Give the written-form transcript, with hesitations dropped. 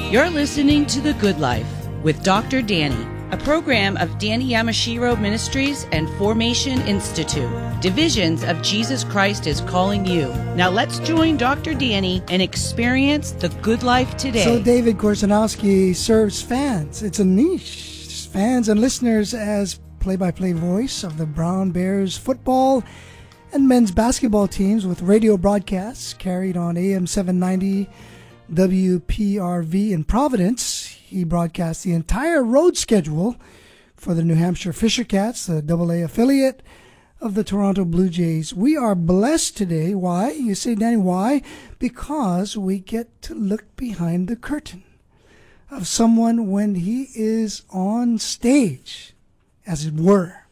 You're listening to The Good Life with Dr. Danny, a program of Danny Yamashiro Ministries and Formation Institute. Divisions of Jesus Christ is calling you. Now let's join Dr. Danny and experience the good life today. So David Korsanowski serves fans. It's a niche. Fans and listeners as play-by-play voice of the Brown Bears football and men's basketball teams with radio broadcasts carried on AM 790 WPRV in Providence. He broadcasts the entire road schedule for the New Hampshire Fisher Cats, the AA affiliate of the Toronto Blue Jays. We are blessed today. Why? You say, Danny, why? Because we get to look behind the curtain of someone when he is on stage, as it were.